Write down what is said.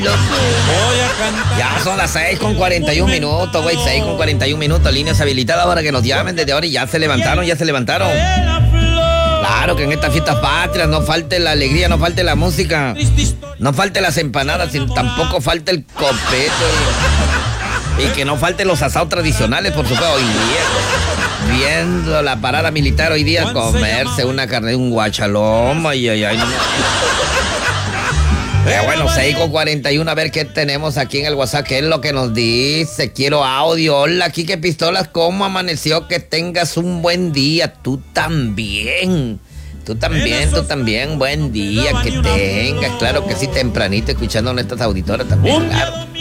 Ya son las 6:41, güey. 6:41, líneas habilitadas para que nos llamen desde ahora y ya se levantaron. Claro que en estas fiestas patrias no falte la alegría, no falte la música, no falte las empanadas, tampoco falte el copete y que no falte los asados tradicionales, por supuesto. Hoy día, viendo la parada militar hoy día, comerse una carne de un guachalón, ay. No. Bueno, 6:41, a ver qué tenemos aquí en el WhatsApp, qué es lo que nos dice. Quiero audio. Hola, Quique Pistolas, ¿cómo amaneció? Que tengas un buen día. Tú también, buen día que tengas. Claro que sí, tempranito, escuchando a nuestras auditoras también, claro.